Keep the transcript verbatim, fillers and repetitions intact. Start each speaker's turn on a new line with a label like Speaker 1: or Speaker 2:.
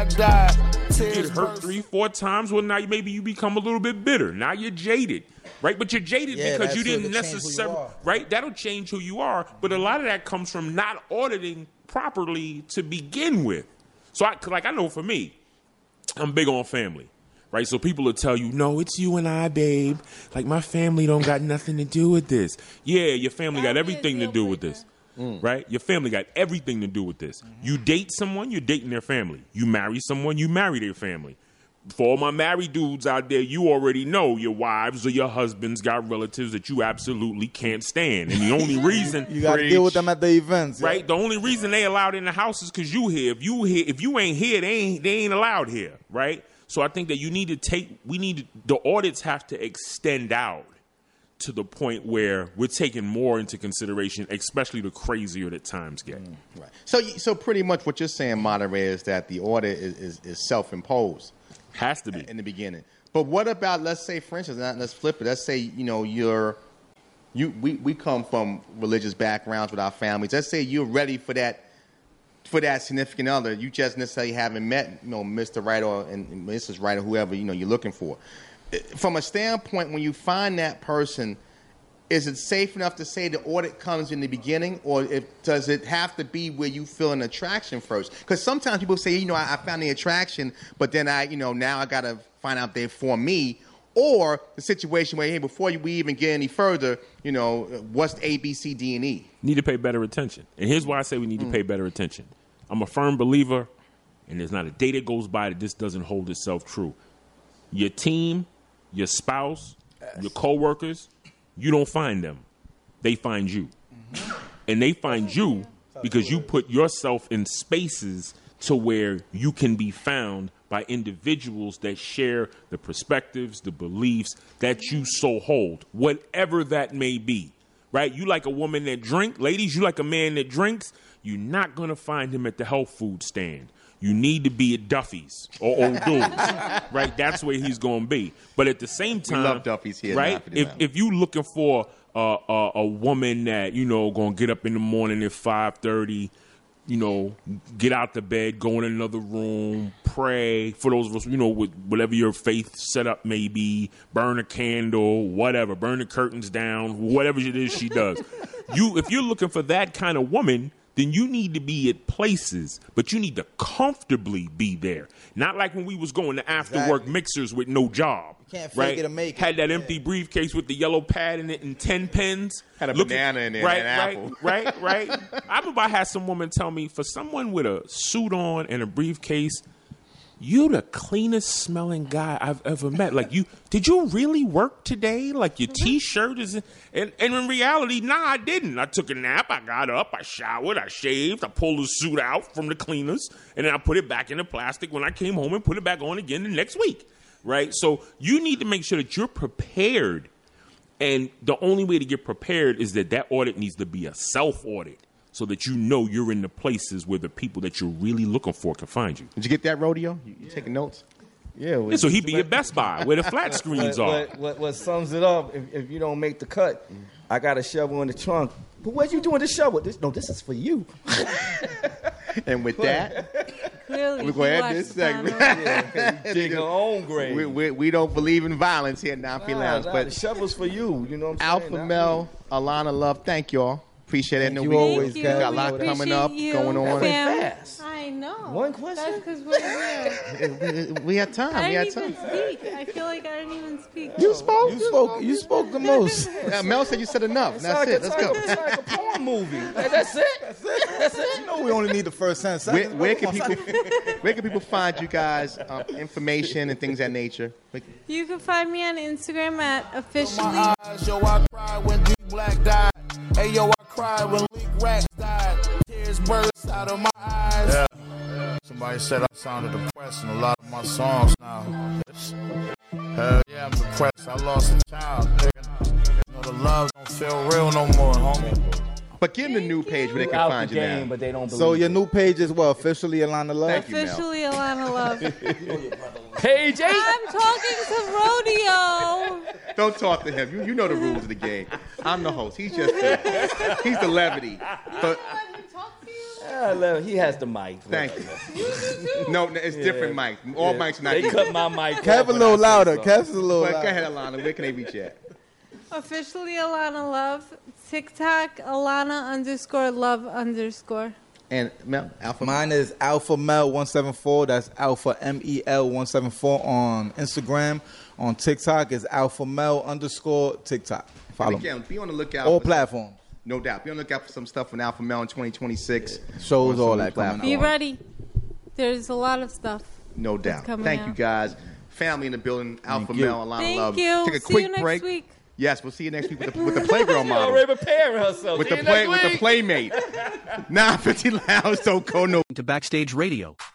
Speaker 1: black died.
Speaker 2: You get hurt three, four times. Well, now maybe you become a little bit bitter. Now you're jaded, right? But you're jaded
Speaker 3: yeah,
Speaker 2: because you didn't
Speaker 3: necessarily,
Speaker 2: necessarily, right? That'll change who you are. But a lot of that comes from not auditing properly to begin with. So, I, like I know for me, I'm big on family, right? So people will tell you, no, it's you and I, babe. Like my family don't got nothing to do with this. Yeah, your family got everything to do with this. Mm. Right? Your family got everything to do with this. Mm-hmm. You date someone, you're dating their family. You marry someone, you marry their family. For all my married dudes out there, you already know your wives or your husbands got relatives that you absolutely can't stand. And the only reason
Speaker 4: you got to deal with them at the events,
Speaker 2: right?
Speaker 4: Yeah.
Speaker 2: The only reason they allowed in the house is because you here. If you here, if you ain't here, they ain't they ain't allowed here, right? So I think that you need to take. We need to, the audits have to extend out to the point where we're taking more into consideration, especially the crazier that times get. Mm,
Speaker 5: right. So, so pretty much what you're saying, Monterey, is that the audit is, is, is self-imposed.
Speaker 2: Has to be
Speaker 5: in the beginning. But what about, let's say, for instance, let's flip it. Let's say, you know, you're, you we, we come from religious backgrounds with our families. Let's say you're ready for that, for that significant other. You just necessarily haven't met, you know, Mister Right or and Missus Right or whoever you know you're looking for. From a standpoint, when you find that person, is it safe enough to say the audit comes in the beginning, or if, does it have to be where you feel an attraction first? Because sometimes people say, you know, I, I found the attraction, but then I, you know, now I got to find out they're for me. Or the situation where, hey, before we even get any further, you know, what's A, B, C, D, and E?
Speaker 2: Need to pay better attention. And here's why I say we need mm. to pay better attention. I'm a firm believer, and there's not a day that goes by that this doesn't hold itself true. Your team, your spouse, yes. your coworkers, you don't find them. They find you. Mm-hmm. And they find you because you put yourself in spaces to where you can be found by individuals that share the perspectives, the beliefs that you so hold, whatever that may be, right? You like a woman that drinks. Ladies, you like a man that drinks. You're not going to find him at the health food stand. You need to be at Duffy's or Old Dudes, right? That's where he's going to be. But at the same time,
Speaker 5: we love Duffy's here,
Speaker 2: right? If if you looking for uh, a, a woman that you know going to get up in the morning at five thirty, you know, get out the bed, go in another room, pray for those of us, you know, with whatever your faith setup may be, burn a candle, whatever, burn the curtains down, whatever it is she does. You, if you're looking for that kind of woman, then you need to be at places, but you need to comfortably be there. Not like when we was going to after exactly. work mixers with no job.
Speaker 3: You can't fake
Speaker 2: right?
Speaker 3: it or make it.
Speaker 2: Had that empty
Speaker 3: yeah.
Speaker 2: briefcase with the yellow pad in it and ten pens.
Speaker 5: Had a
Speaker 2: looking,
Speaker 5: banana in there
Speaker 2: right,
Speaker 5: and an
Speaker 2: right,
Speaker 5: apple.
Speaker 2: Right, right, right. I remember I had some woman tell me, for someone with a suit on and a briefcase, you the cleanest smelling guy I've ever met. Like, you, did you really work today? Like, your T-shirt is, in, and, and in reality, nah, I didn't. I took a nap, I got up, I showered, I shaved, I pulled the suit out from the cleaners, and then I put it back in the plastic when I came home and put it back on again the next week, right? So you need to make sure that you're prepared, and the only way to get prepared is that that audit needs to be a self-audit, so that you know you're in the places where the people that you're really looking for can find you.
Speaker 5: Did you get that, Rodeo? You, you yeah. taking notes?
Speaker 6: Yeah.
Speaker 2: yeah so he'd be at Best Buy where the flat screens
Speaker 6: what,
Speaker 2: are.
Speaker 6: What, what, what sums it up, if, if you don't make the cut, I got a shovel in the trunk. But what you doing the shovel? This, no, this is for you.
Speaker 5: And with that,
Speaker 7: Clearly,
Speaker 5: we're going to end this segment.
Speaker 6: Yeah, dig her own grave.
Speaker 5: We, we, we don't believe in violence here at Nine Feet
Speaker 6: nah,
Speaker 5: Lounge.
Speaker 6: Nah,
Speaker 5: but
Speaker 6: the shovel's for you. You know what I'm
Speaker 5: Alpha
Speaker 6: saying?
Speaker 5: Mel, Alana Love, thank y'all. Appreciate it.
Speaker 3: Thank
Speaker 5: No,
Speaker 3: you
Speaker 5: we,
Speaker 3: always,
Speaker 5: we
Speaker 3: guys.
Speaker 5: got a lot
Speaker 7: We
Speaker 5: coming up,
Speaker 7: appreciate
Speaker 5: going
Speaker 7: you,
Speaker 5: on.
Speaker 7: fam.
Speaker 6: Fast.
Speaker 7: I know.
Speaker 6: One question?
Speaker 7: That's because we're here.
Speaker 5: we, we had time.
Speaker 7: I
Speaker 5: we had
Speaker 7: didn't
Speaker 5: time.
Speaker 7: even speak. I feel like I didn't even speak.
Speaker 5: You spoke.
Speaker 3: You spoke. You spoke the most.
Speaker 5: Uh, Mel said you said enough. That's
Speaker 6: like
Speaker 5: it.
Speaker 6: A,
Speaker 5: Let's go.
Speaker 6: It's like a porn movie. Like, that's it. That's it. That's it.
Speaker 3: You know we only need the first sentence.
Speaker 5: Where, where can people where can people find you guys? Um, information and things of that nature.
Speaker 7: You can find me on Instagram at officially.
Speaker 1: My eyes, yo, I cried when G Black died. Hey, yo, I cried when Leak Racks died. Tears burst out of my eyes. Yeah. Somebody said I sounded depressed in a lot of my songs now. Hell yeah, I'm depressed. I lost a child. You know, the love don't feel real no more, homie.
Speaker 5: But give them the new page where they can
Speaker 6: Out
Speaker 5: find
Speaker 6: the
Speaker 5: you
Speaker 6: game,
Speaker 5: now.
Speaker 6: But they don't believe
Speaker 4: So your
Speaker 6: it.
Speaker 4: new page is what? Officially Alana Love?
Speaker 5: Thank you, Mel.
Speaker 7: Officially Alana Love.
Speaker 6: Page eight.
Speaker 7: I'm talking to Rodeo.
Speaker 5: Don't talk to him. You you know the rules of the game. I'm the host. He's just the, he's the levity. But
Speaker 6: I love, he has the mic.
Speaker 5: Thank you. No, no, it's different mics. All
Speaker 6: Yeah.
Speaker 5: mics are not
Speaker 6: They
Speaker 5: equal.
Speaker 6: cut my mic.
Speaker 4: Kev
Speaker 6: off
Speaker 4: a
Speaker 6: when
Speaker 4: little
Speaker 6: I say
Speaker 4: louder.
Speaker 6: something.
Speaker 4: Kev's a little
Speaker 5: But go
Speaker 4: louder.
Speaker 5: ahead, Alana. Where can they reach you at?
Speaker 7: Officially Alana Love. TikTok, Alana underscore love underscore.
Speaker 5: And Mel, Alpha.
Speaker 4: Mine is Alpha Mel one seven four. That's Alpha M E L one seven four on Instagram. On TikTok is Alpha Mel underscore TikTok. Follow
Speaker 5: And
Speaker 4: me.
Speaker 5: again, be on the lookout.
Speaker 4: All
Speaker 5: for-
Speaker 4: platforms.
Speaker 5: No doubt. Be on the lookout for some stuff from Alpha Mel in twenty twenty-six.
Speaker 4: Shows,
Speaker 5: On
Speaker 4: all
Speaker 5: some
Speaker 4: that coming
Speaker 5: platforms.
Speaker 7: Be ready. There's a lot of stuff.
Speaker 5: No doubt.
Speaker 7: coming
Speaker 5: Thank
Speaker 7: out.
Speaker 5: you guys. Family in the building. Alpha
Speaker 4: you.
Speaker 5: Mel, Alana
Speaker 7: Thank
Speaker 5: Love.
Speaker 7: you.
Speaker 5: Take a
Speaker 7: See
Speaker 5: quick
Speaker 7: you next
Speaker 5: break.
Speaker 7: week.
Speaker 5: Yes, we'll see you next week with the, with the Playgirl
Speaker 6: She
Speaker 5: model.
Speaker 6: already preparing herself.
Speaker 5: With
Speaker 6: See
Speaker 5: the
Speaker 6: you
Speaker 5: play
Speaker 6: next
Speaker 5: with the
Speaker 6: week.
Speaker 5: playmate. nine fifty Lounge, don't go no.
Speaker 8: To Backstage Radio.